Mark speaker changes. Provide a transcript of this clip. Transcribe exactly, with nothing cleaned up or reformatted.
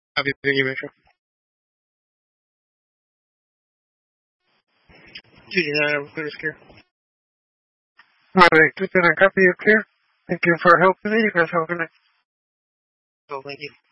Speaker 1: Copy of you, Metro. two nine, I'm clear to secure.
Speaker 2: Alright, two nine, copy, you clear. Thank you for helping me. You guys have a good night.
Speaker 1: Oh, thank you.